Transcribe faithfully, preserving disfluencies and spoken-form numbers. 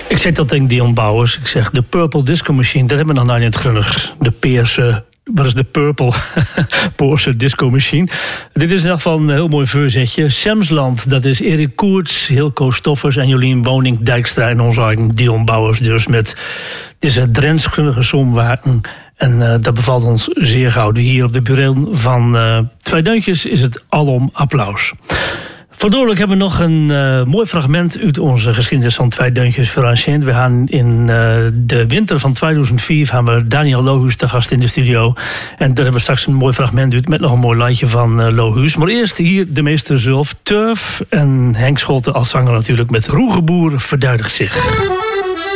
Ik zeg dat denk Dion Bouwers. Ik zeg de Purple Disco Machine. Dat hebben we nog nou niet grunnig. De Peerse... Wat is de Purple Poorse Disco Machine? Dit is in ieder geval een heel mooi verzetje. Samsland, dat is Erik Koerts, Hilco Stoffers en Jolien Woning Dijkstra en onze eigen Dion Bouwers. Dus met deze drensgunnige somwaken. En uh, dat bevalt ons zeer gauw. Hier op de bureel van uh, Twee Deuntjes is het alom applaus. Verdoorlijk hebben we nog een uh, mooi fragment uit onze geschiedenis van Twee Deuntjes verrancend. We gaan in uh, de winter van tweeduizend vier gaan we Daniel Lohuus te gast in de studio. En daar hebben we straks een mooi fragment uit met nog een mooi liedje van uh, Lohuus. Maar eerst hier de meester zelf, Turf en Henk Scholte als zanger natuurlijk met Roegeboer verduidigt zich.